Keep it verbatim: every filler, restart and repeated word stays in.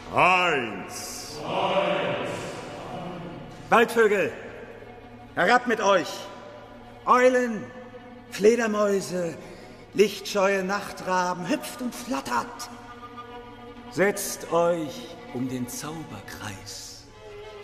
Eins. Eins. Waldvögel, herab mit euch! Eulen, Fledermäuse, lichtscheue Nachtraben, hüpft und flattert! Setzt euch um den Zauberkreis.